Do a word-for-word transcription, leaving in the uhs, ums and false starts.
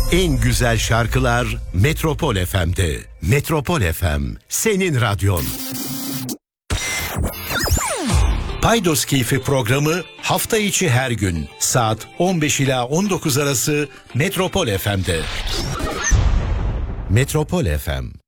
En güzel şarkılar Metropol F M'de. Metropol F M, senin radyon. Paydos Keyfi programı hafta içi her gün saat on beş ila on dokuz arası Metropol F M'de. Metropol F M.